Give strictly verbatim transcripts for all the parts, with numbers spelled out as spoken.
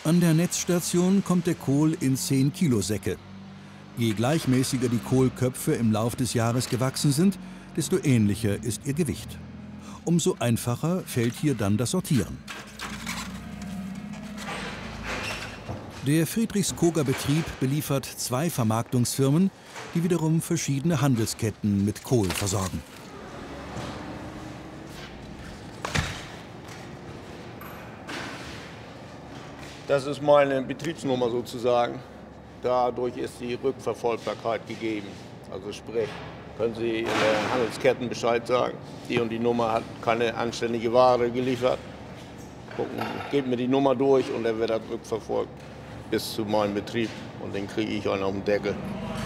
An der Netzstation kommt der Kohl in zehn Kilo Säcke. Je gleichmäßiger die Kohlköpfe im Lauf des Jahres gewachsen sind, desto ähnlicher ist ihr Gewicht. Umso einfacher fällt hier dann das Sortieren. Der Friedrichskoger-Betrieb beliefert zwei Vermarktungsfirmen, die wiederum verschiedene Handelsketten mit Kohl versorgen. Das ist meine Betriebsnummer sozusagen. Dadurch ist die Rückverfolgbarkeit gegeben. Also sprich, können Sie in den Handelsketten Bescheid sagen, die und die Nummer hat keine anständige Ware geliefert. Gucken, geben mir die Nummer durch und dann wird das rückverfolgt bis zu meinem Betrieb und den kriege ich einen auf den Deckel.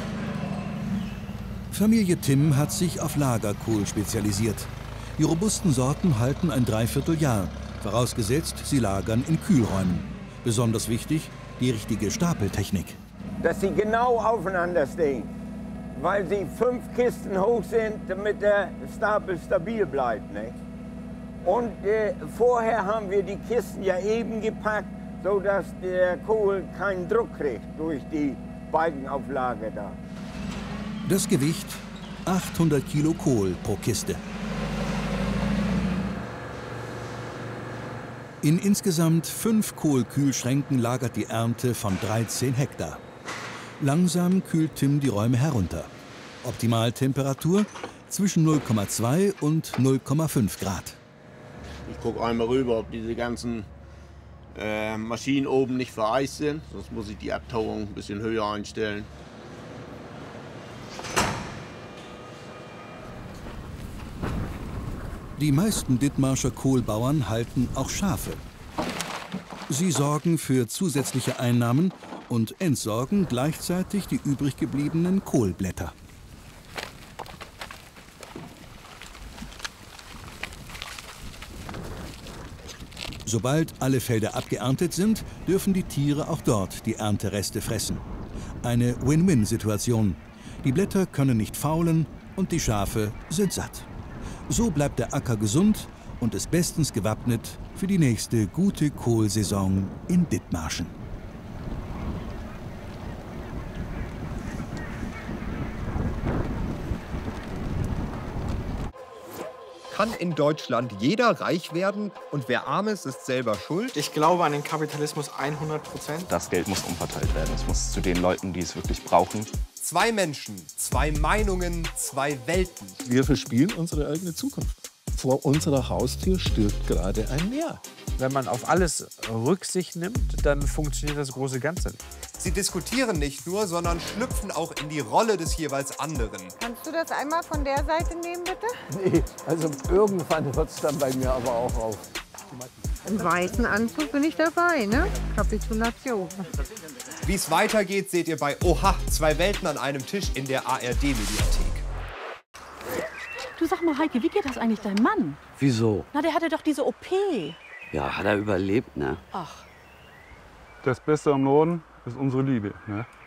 Familie Timm hat sich auf Lagerkohl spezialisiert. Die robusten Sorten halten ein Dreivierteljahr, vorausgesetzt, sie lagern in Kühlräumen. Besonders wichtig, die richtige Stapeltechnik. Dass sie genau aufeinander stehen, weil sie fünf Kisten hoch sind, damit der Stapel stabil bleibt. Nicht? Und äh, vorher haben wir die Kisten ja eben gepackt, sodass der Kohl keinen Druck kriegt durch die Balkenauflage da. Das Gewicht achthundert Kilo Kohl pro Kiste. In insgesamt fünf Kohlkühlschränken lagert die Ernte von dreizehn Hektar. Langsam kühlt Timm die Räume herunter. Optimaltemperatur zwischen null Komma zwei und null Komma fünf Grad. Ich gucke einmal rüber, ob diese ganzen äh, Maschinen oben nicht vereist sind. Sonst muss ich die Abtauung ein bisschen höher einstellen. Die meisten Dithmarscher Kohlbauern halten auch Schafe. Sie sorgen für zusätzliche Einnahmen und entsorgen gleichzeitig die übrig gebliebenen Kohlblätter. Sobald alle Felder abgeerntet sind, dürfen die Tiere auch dort die Erntereste fressen. Eine Win-Win-Situation. Die Blätter können nicht faulen und die Schafe sind satt. So bleibt der Acker gesund und ist bestens gewappnet für die nächste gute Kohlsaison in Dithmarschen. Kann in Deutschland jeder reich werden und wer arm ist, ist selber schuld? Ich glaube an den Kapitalismus hundert Prozent. Das Geld muss umverteilt werden. Es muss zu den Leuten, die es wirklich brauchen. Zwei Menschen, zwei Meinungen, zwei Welten. Wir verspielen unsere eigene Zukunft. Vor unserer Haustür stirbt gerade ein Meer. Wenn man auf alles Rücksicht nimmt, dann funktioniert das große Ganze nicht. Sie diskutieren nicht nur, sondern schlüpfen auch in die Rolle des jeweils anderen. Kannst du das einmal von der Seite nehmen, bitte? Nee, also irgendwann hört es dann bei mir aber auch auf. Im weißen Anzug bin ich dabei, ne? Kapitulation. Wie es weitergeht, seht ihr bei Oha, zwei Welten an einem Tisch in der A R D-Mediathek. Du, sag mal, Heike, wie geht das eigentlich deinem Mann? Wieso? Na, der hatte doch diese O P. Ja, hat er überlebt, ne? Ach. Das Beste am Norden ist unsere Liebe, ne?